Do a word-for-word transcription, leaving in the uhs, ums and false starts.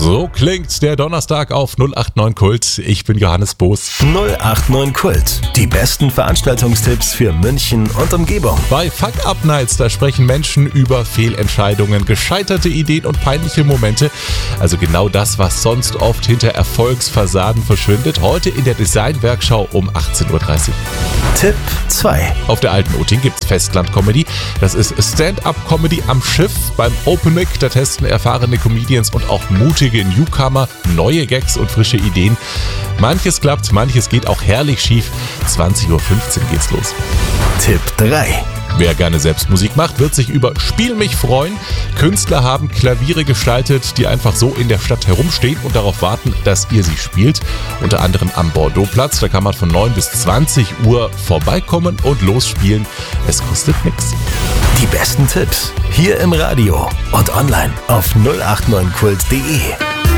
So klingt der Donnerstag auf null acht neun Kult. Ich bin Johannes Boos. null acht neun Kult. Die besten Veranstaltungstipps für München und Umgebung. Bei Fuck Up Nights, da sprechen Menschen über Fehlentscheidungen, gescheiterte Ideen und peinliche Momente. Also genau das, was sonst oft hinter Erfolgsfassaden verschwindet. Heute in der Design-Werkschau um achtzehn Uhr dreißig. Tipp zwei. Auf der Alten Utting gibt's Festland-Comedy. Das ist Stand-Up-Comedy am Schiff. Beim Open Mic, da testen erfahrene Comedians und auch mutige Newcomer neue Gags und frische Ideen. Manches klappt, manches geht auch herrlich schief. zwanzig Uhr fünfzehn geht's los. Tipp drei. Wer gerne selbst Musik macht, wird sich über Spiel mich freuen. Künstler haben Klaviere gestaltet, die einfach so in der Stadt herumstehen und darauf warten, dass ihr sie spielt. Unter anderem am Bordeauxplatz, da kann man von neun bis zwanzig Uhr vorbeikommen und losspielen. Es kostet nichts. Die besten Tipps hier im Radio und online auf null acht neun kult punkt de.